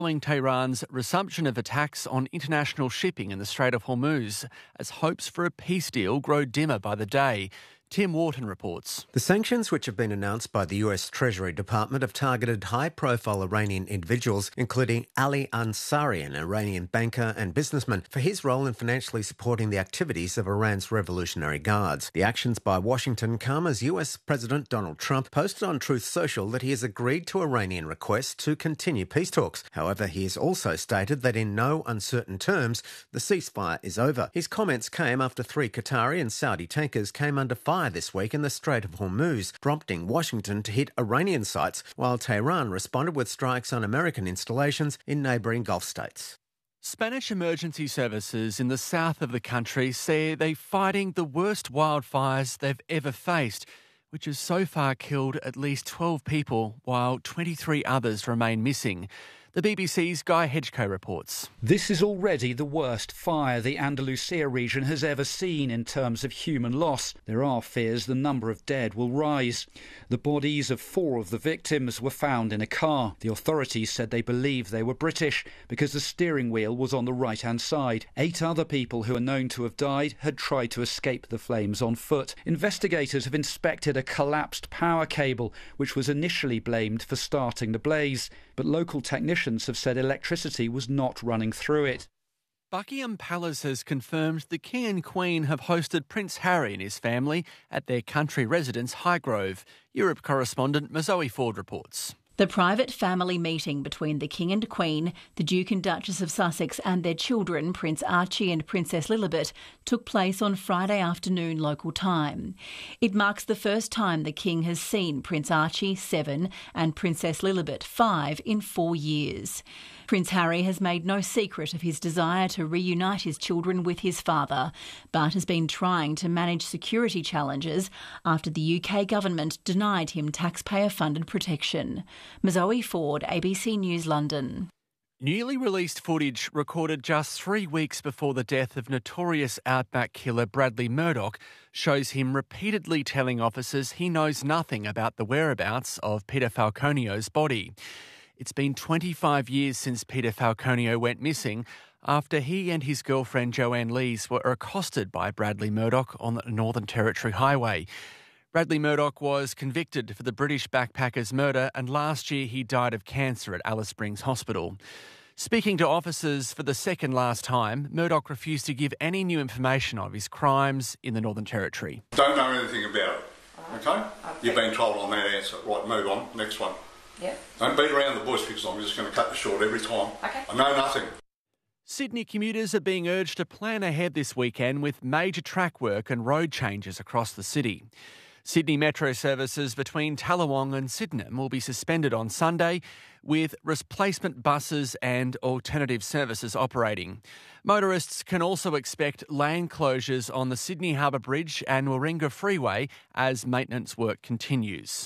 Following Tehran's resumption of attacks on international shipping in the Strait of Hormuz, as hopes for a peace deal grow dimmer by the day. Tim Wharton reports. The sanctions which have been announced by the US Treasury Department have targeted high-profile Iranian individuals, including Ali Ansari, an Iranian banker and businessman, for his role in financially supporting the activities of Iran's Revolutionary Guards. The actions by Washington come as US President Donald Trump posted on Truth Social that he has agreed to Iranian requests to continue peace talks. However, he has also stated that in no uncertain terms, the ceasefire is over. His comments came after 3 Qatari and Saudi tankers came under fire this week in the Strait of Hormuz, prompting Washington to hit Iranian sites, while Tehran responded with strikes on American installations in neighbouring Gulf states. Spanish emergency services in the south of the country say they're fighting the worst wildfires they've ever faced, which has so far killed at least 12 people, while 23 others remain missing. The BBC's Guy Hedgecoe reports. This is already the worst fire the Andalusia region has ever seen in terms of human loss. There are fears the number of dead will rise. The bodies of 4 of the victims were found in a car. The authorities said they believe they were British because the steering wheel was on the right-hand side. 8 other people who are known to have died had tried to escape the flames on foot. Investigators have inspected a collapsed power cable, which was initially blamed for starting the blaze, but local technicians have said electricity was not running through it. Buckingham Palace has confirmed the King and Queen have hosted Prince Harry and his family at their country residence Highgrove. Europe correspondent Mazoe Ford reports. The private family meeting between the King and Queen, the Duke and Duchess of Sussex and their children, Prince Archie and Princess Lilibet, took place on Friday afternoon local time. It marks the first time the King has seen Prince Archie, 7, and Princess Lilibet, 5, in 4 years. Prince Harry has made no secret of his desire to reunite his children with his father, but has been trying to manage security challenges after the UK government denied him taxpayer-funded protection. Mazoe Ford, ABC News, London. Newly released footage recorded just 3 weeks before the death of notorious Outback killer Bradley Murdoch shows him repeatedly telling officers he knows nothing about the whereabouts of Peter Falconio's body. It's been 25 years since Peter Falconio went missing after he and his girlfriend Joanne Lees were accosted by Bradley Murdoch on the Northern Territory Highway. Bradley Murdoch was convicted for the British backpacker's murder, and last year he died of cancer at Alice Springs Hospital. Speaking to officers for the second last time, Murdoch refused to give any new information of his crimes in the Northern Territory. Don't know anything about it, okay? You've been told on that answer. Right, move on. Next one. Yep. Don't beat around the bush because I'm just going to cut you short every time. Okay. I know nothing. Sydney commuters are being urged to plan ahead this weekend with major track work and road changes across the city. Sydney Metro services between Tallawong and Sydenham will be suspended on Sunday, with replacement buses and alternative services operating. Motorists can also expect lane closures on the Sydney Harbour Bridge and Warringah Freeway as maintenance work continues.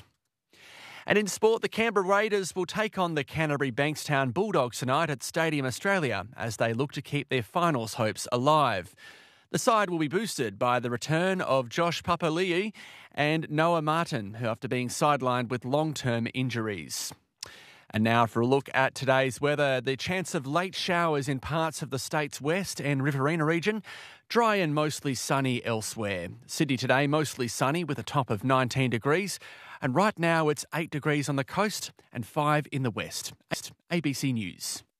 And in sport, the Canberra Raiders will take on the Canterbury Bankstown Bulldogs tonight at Stadium Australia as they look to keep their finals hopes alive. The side will be boosted by the return of Josh Papali'i and Noah Martin, who after being sidelined with long-term injuries. And now for a look at today's weather. The chance of late showers in parts of the state's west and Riverina region. Dry and mostly sunny elsewhere. Sydney today, mostly sunny with a top of 19 degrees. And right now it's 8 degrees on the coast and 5 in the west. ABC News.